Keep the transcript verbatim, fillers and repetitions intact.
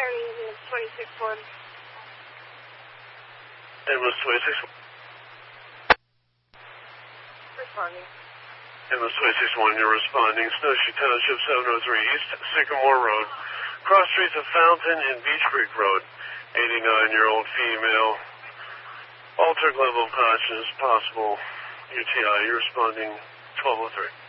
County ambulance twenty-six one. Ambulance twenty-six one. Responding. Ambulance twenty-six one, you're responding. Snowshoe Township, seven oh three East Sycamore Road. Cross streets of Fountain and Beach Creek Road. eighty-nine-year-old female. Altered level of consciousness, possible U T I. You're responding twelve oh three.